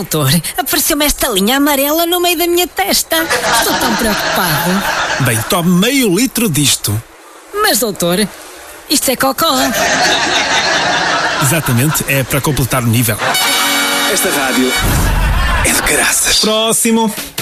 Doutor, apareceu-me esta linha amarela no meio da minha testa. Estou tão preocupado. Bem, tome meio litro disto. Mas, doutor, isto é cocó. Exatamente, é para completar o nível. Esta rádio é de caraças. Próximo.